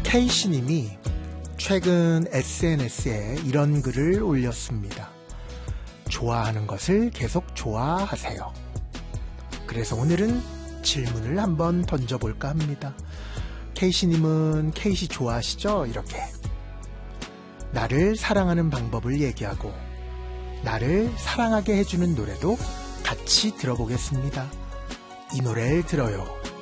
K씨님이 최근 SNS에 이런 글을 올렸습니다. 좋아하는 것을 계속 좋아하세요. 그래서 오늘은 질문을 한번 던져볼까 합니다. K씨님은 K씨 좋아하시죠? 이렇게. 나를 사랑하는 방법을 얘기하고 나를 사랑하게 해주는 노래도 같이 들어보겠습니다. 이 노래를 들어요.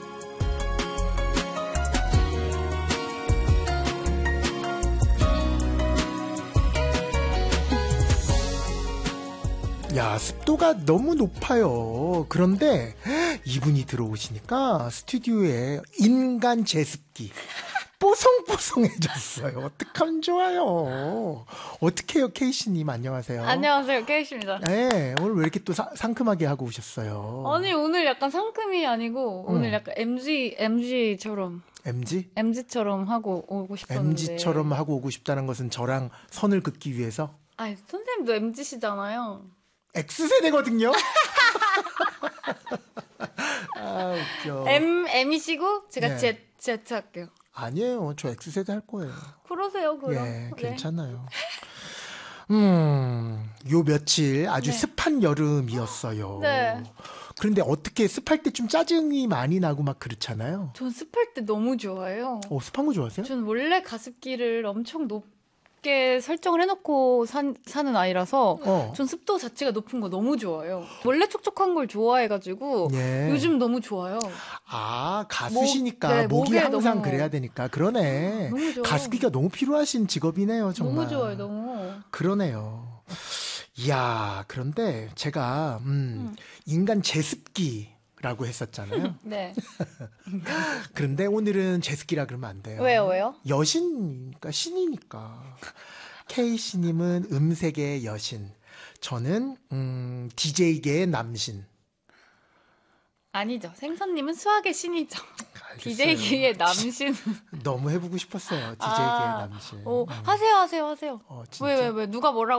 야, 습도가 너무 높아요. 그런데 이분이 들어오시니까 스튜디오에 인간 제습기 뽀송뽀송해졌어요. 어떡하면 좋아요. 어떡해요, K씨님. 안녕하세요. 안녕하세요, K씨입니다. 네, 오늘 왜 이렇게 또 상큼하게 하고 오셨어요? 아니, 오늘 약간 상큼이 아니고, 오늘 약간 MG처럼. MG? MG처럼 하고 오고 싶었는데. MG처럼 하고 오고 싶다는 것은 저랑 선을 긋기 위해서? 아니, 선생님도 MG시잖아요. X세대거든요? 아, 웃겨. M이시고, 제가 네. Z 할게요. 아니에요. 저 X세대 할 거예요. 그러세요, 그럼. 예, 네. 괜찮아요. 요 며칠 아주 네. 습한 여름이었어요. 네. 그런데 어떻게 습할 때 좀 짜증이 많이 나고 막 그렇잖아요. 전 습할 때 너무 좋아해요. 습한 거 좋아하세요? 전 원래 가습기를 엄청 높게 설정을 해놓고 사는 아이라서 전 습도 자체가 높은 거 너무 좋아요. 원래 촉촉한 걸 좋아해가지고 예. 요즘 너무 좋아요. 아, 가수시니까 네, 목이 목에 항상 너무 그래야 되니까. 그러네. 너무 좋아요. 가습기가 너무 필요하신 직업이네요, 정말. 너무 좋아요, 너무. 그러네요. 이야, 그런데 제가 인간 제습기라고 했었잖아요. 네. 그런데 오늘은 제습기라 그러면 안 돼요. 왜요? 여신이니까, 신이니까. K씨님은 음색의 여신. 저는 DJ계의 남신. 아니죠. 생선님은 수학의 신이죠. 알겠어요. DJ기의 남신. 너무 해보고 싶었어요. DJ계의 남신. 하세요. 진짜? 왜? 누가 뭐라고